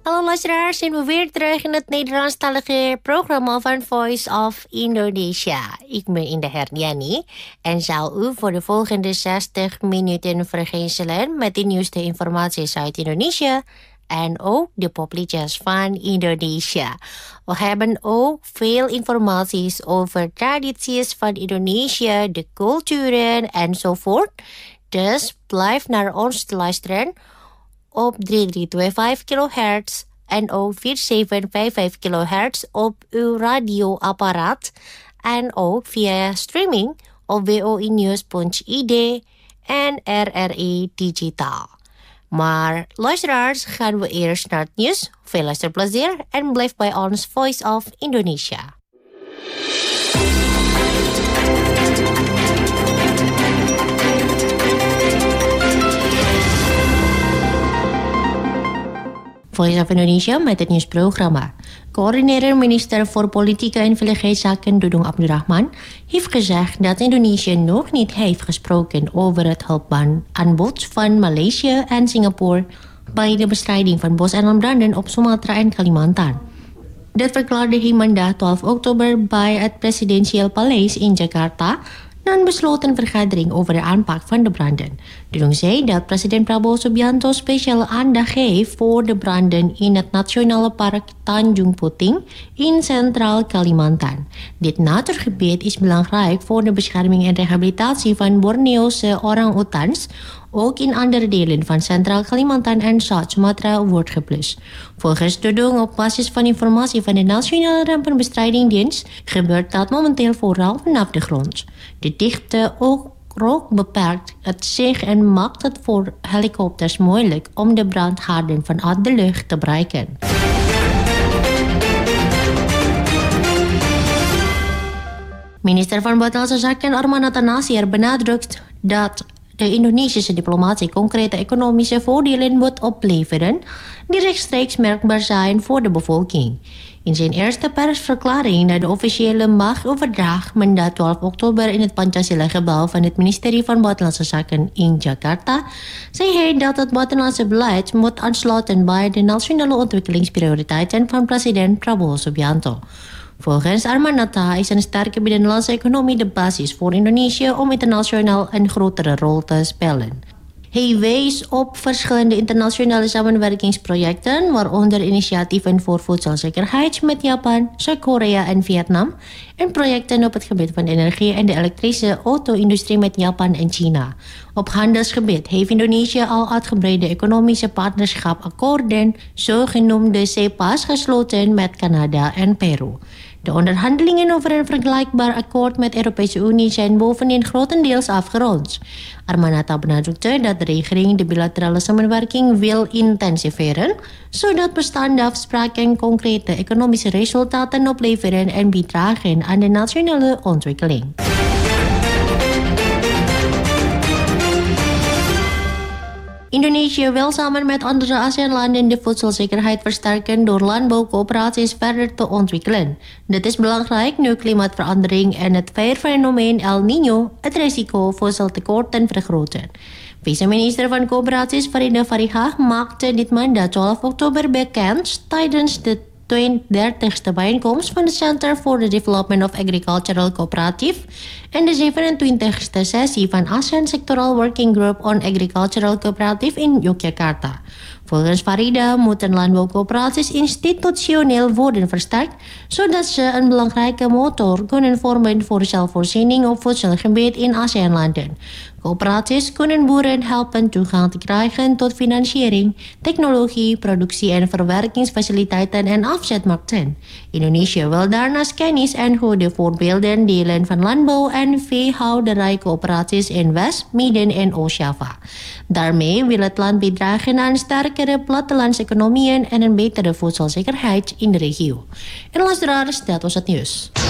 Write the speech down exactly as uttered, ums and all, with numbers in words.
Hallo luisteraars, zijn we weer terug in het Nederlandstalige programma van Voice of Indonesia. Ik ben Indah Herdiani en zal u voor de volgende zestig minuten vergezellen met de nieuwste informaties uit Indonesië en ook de popliedjes van Indonesia. We hebben ook veel informaties over tradities van Indonesië, de culturen enzovoort. Dus blijf naar ons luisteren op drie drie twee vijf kilohertz en ook vier zeven vijf vijf kilohertz op uw radioapparaat en ook via streaming op w o i news punt i d en R R I Digitaal. Maar luisteraars, gaan we eerst naar het nieuws. Veel luisterplezier en blijf bij ons Voice of Indonesia. Voice of Indonesia met het nieuwsprogramma. Coördinator minister voor Politieke en Veiligheidszaken Dudung Abdurrahman heeft gezegd dat Indonesië nog niet heeft gesproken over het hulpaanbod van Maleisië en Singapore bij de bestrijding van bos- en landbranden op Sumatra en Kalimantan. Dat verklaarde hij maandag twaalf oktober bij het presidentieel paleis in Jakarta na een besloten vergadering over de aanpak van de branden. Dudung zei dat president Prabowo Subianto speciale aandacht geeft voor de branden in het Nationale Park Tanjung Puting in Centraal Kalimantan. Dit natuurgebied is belangrijk voor de bescherming en rehabilitatie van Borneose orang-utans. Ook in andere delen van Centraal Kalimantan en Zuid-Sumatra wordt geplust. Volgens Dudung op basis van informatie van de Nationale Rampenbestrijdingdienst gebeurt dat momenteel vooral vanaf de grond. De dichte rook beperkt het zich en maakt het voor helikopters moeilijk om de brandhaarden vanuit de lucht te bereiken. Minister van Buitenlandse Zaken Arman Nathanasier benadrukt dat de Indonesische diplomatie concrete economische voordelen moet opleveren die rechtstreeks merkbaar zijn voor de bevolking. In zijn eerste persverklaring na de officiële machtoverdracht maandag twaalf oktober in het Pancasila-gebouw van het ministerie van Buitenlandse Zaken in Jakarta, zei hij dat het buitenlandse beleid moet aansluiten bij de nationale ontwikkelingsprioriteiten van president Prabowo Subianto. Volgens Arman Natha is een sterke binnenlandse economie de basis voor Indonesië om internationaal een grotere rol te spelen. Hij wees op verschillende internationale samenwerkingsprojecten, waaronder initiatieven voor voedselzekerheid met Japan, Zuid-Korea en Vietnam, en projecten op het gebied van energie en de elektrische auto-industrie met Japan en China. Op handelsgebied heeft Indonesië al uitgebreide economische partnerschapakkoorden, zogenoemde C E P A's, gesloten met Canada en Peru. De onderhandelingen over een vergelijkbaar akkoord met de Europese Unie zijn bovendien grotendeels afgerond. Arman Natha benadrukte dat de regering de bilaterale samenwerking wil intensiveren, zodat bestaande afspraken concrete economische resultaten opleveren en bijdragen aan de nationale ontwikkeling. Indonesië wil samen met andere ASEAN-landen de voedselzekerheid versterken door landbouwcoöperaties verder te ontwikkelen. Dit is belangrijk nu klimaatverandering en het weerfenomeen El Niño het risico voedseltekorten vergroten. Vice-minister van Coöperaties Farida Farihah maakte dit maandag twaalf oktober bekend tijdens de tweeëndertigste bijeenkomst van het Center for the Development of Agricultural Cooperative en de zevenentwintigste sessie van ASEAN Sectoral Working Group on Agricultural Cooperative in Yogyakarta. Volgens Farida moeten landbouwcoöperaties institutioneel worden versterkt, zodat ze een belangrijke motor kunnen vormen voor zelfvoorziening op voedselgebied in ASEAN-landen. Coöperaties kunnen boeren helpen toegang te krijgen tot financiering, technologie, productie- en verwerkingsfaciliteiten en afzetmarkten. Indonesië wil daarnaast kennis en goede voorbeelden delen van landbouw- en veehouderijcoöperaties in West-, Midden- en Oost-Java. Daarmee wil het land bijdragen aan sterkere plattelandseconomieën en een betere voedselzekerheid in de regio. En luisteraars, dat was het nieuws.